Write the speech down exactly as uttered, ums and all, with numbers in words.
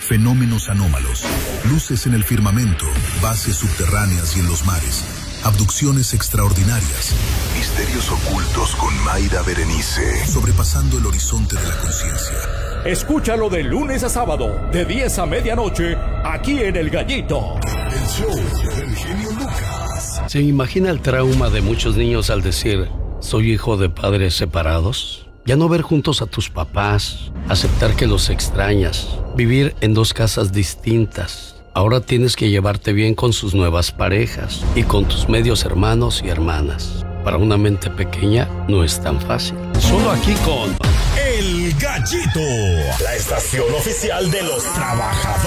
fenómenos anómalos, luces en el firmamento, bases subterráneas y en los mares, abducciones extraordinarias, misterios ocultos con Mayra Berenice, sobrepasando el horizonte de la conciencia. Escúchalo de lunes a sábado, de diez a medianoche, aquí en El Gallito. El show del genio Lucas. ¿Se imagina el trauma de muchos niños al decir, soy hijo de padres separados? Ya no ver juntos a tus papás, aceptar que los extrañas, vivir en dos casas distintas. Ahora tienes que llevarte bien con sus nuevas parejas y con tus medios hermanos y hermanas. Para una mente pequeña no es tan fácil. Solo aquí con El Gallito, la estación oficial de los trabajadores.